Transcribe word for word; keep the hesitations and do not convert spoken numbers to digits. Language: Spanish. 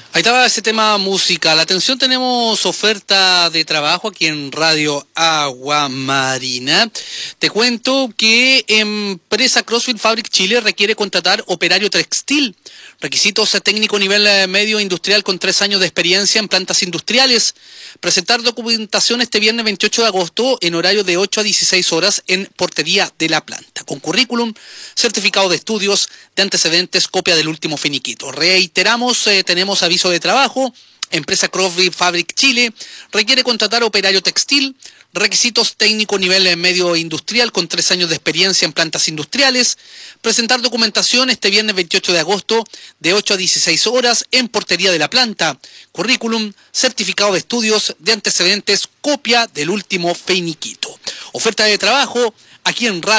Ahí estaba ese tema musical. Atención, tenemos oferta de trabajo aquí en Radio Agua Marina. Te cuento que empresa CrossFit Fabric Chile requiere contratar operario textil. Requisitos técnico nivel medio industrial con tres años de experiencia en plantas industriales. Presentar documentación este viernes veintiocho de agosto en horario de ocho a dieciséis horas en portería de la planta. Con currículum, certificado de estudios, de antecedentes, copia del último finiquito. Reiteramos, eh, tenemos aviso de trabajo. Empresa CrossFit Fabric Chile requiere contratar operario textil. Requisitos técnico nivel medio industrial con tres años de experiencia en plantas industriales. Presentar documentación este viernes veintiocho de agosto de ocho a dieciséis horas en portería de la planta. Currículum, certificado de estudios, de antecedentes, copia del último finiquito. Oferta de trabajo aquí en Radio